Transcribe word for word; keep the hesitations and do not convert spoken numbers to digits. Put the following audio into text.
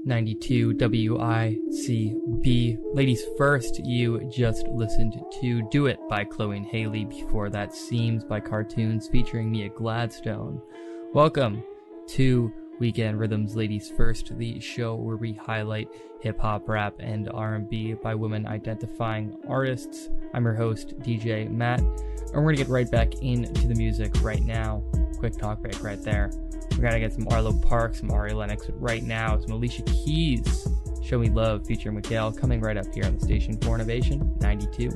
ninety-two W I C B. Ladies first, you just listened to Do It by Chloe and Haley. Before that, Seams by Cartoons featuring Mia Gladstone. Welcome to Weekend Rhythms Ladies First, the show where we highlight hip-hop, rap, and R and B by women identifying artists. I'm your host, D J Matt, and we're going to get right back into the music right now. Quick talk break right there. We're going to get some Arlo Parks, some Ari Lennox, but right now some Alicia Keys, Show Me Love featuring Miguel, coming right up here on the station for Innovation ninety-two